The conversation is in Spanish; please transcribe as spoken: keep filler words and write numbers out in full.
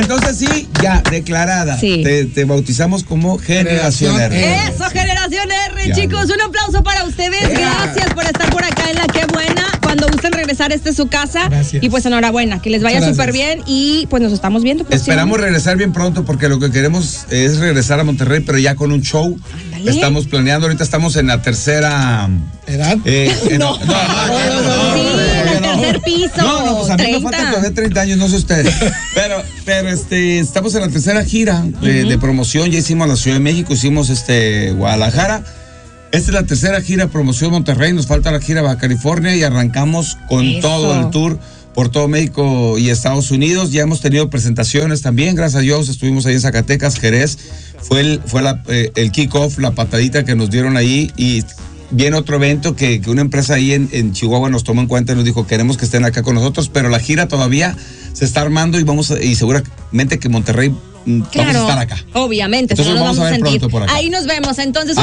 Entonces sí, ya, declarada. Sí. Te, te bautizamos como Generación R. Eso, Generación R, Ya, chicos. ya. Un aplauso para ustedes. Yeah. Gracias por estar por acá en La Qué Buena. Cuando gusten regresar, esta es su casa. Gracias. Y pues enhorabuena, que les vaya Muchas súper bien. Y pues nos estamos viendo. Esperamos regresar bien pronto porque lo que queremos es regresar a Monterrey, pero ya con un show. Ándale. Estamos planeando, ahorita estamos en la tercera ¿Edad? eh, en- No. no, no, no, no, Sí, no, en el no. tercer piso. No, no, pues a mí me treinta. faltan todavía treinta años, no sé ustedes. Pero, pero este, estamos en la tercera gira de, de promoción. Ya hicimos la Ciudad de México, hicimos este Guadalajara. Esta es la tercera gira promoción Monterrey. Nos falta la gira Baja California y arrancamos con Eso. todo el tour por todo México y Estados Unidos. Ya hemos tenido presentaciones también, gracias a Dios. Estuvimos ahí en Zacatecas, Jerez. Fue el, fue la, eh, el kick-off, la patadita que nos dieron ahí. Y viene otro evento que, que una empresa ahí en, en Chihuahua nos tomó en cuenta y nos dijo, queremos que estén acá con nosotros, pero la gira todavía se está armando y vamos a, y seguramente que Monterrey mm, Claro, vamos a estar acá. obviamente, Entonces si no nos vamos a vamos a ver sentir. pronto por acá. Ahí nos vemos, entonces.